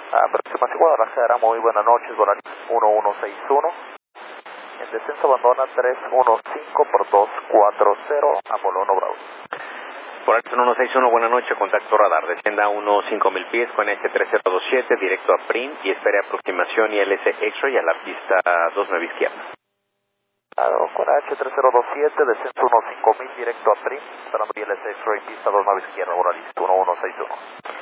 Próxima Guadalajara, muy buenas noches, Volaris 1161. En descenso abandona 315 por 240, Apolo 1 Bravo. Volaris 161, buenas noches, contacto radar, descienda a 5000 pies con H3027, directo a PRIN y espere aproximación ILS X-Ray a la pista 29 izquierda. Con H3027, descenso 5000, directo a PRIM, esperando ILS X-Ray, pista 29 izquierda, Volaris 1161.